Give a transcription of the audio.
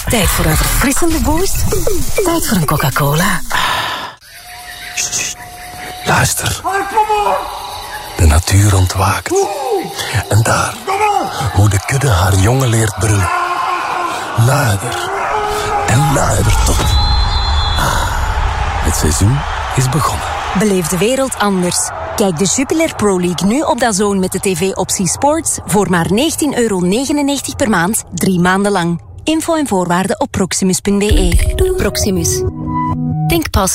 Tijd voor een verfrissende boost. Tijd voor een Coca-Cola. Luister. De natuur ontwaakt. En daar, hoe de kudde haar jongen leert brullen. Luider en luider tot. Het seizoen is begonnen. Beleef de wereld anders. Kijk de Jupiler Pro League nu op DAZN met de tv-optie Sports voor maar €19,99 per maand, 3 maanden lang. Info en voorwaarden op proximus.be. Proximus. Think positive.